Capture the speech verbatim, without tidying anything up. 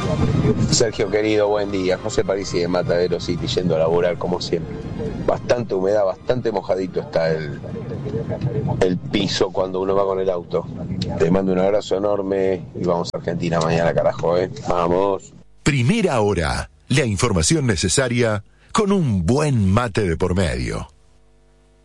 Sergio querido, buen día. José Parisi de Matadero City, yendo a laburar como siempre. Bastante humedad, bastante mojadito está el, el piso cuando uno va con el auto. Te mando un abrazo enorme y vamos a Argentina mañana, carajo, ¿eh? Vamos. Primera hora, la información necesaria con un buen mate de por medio.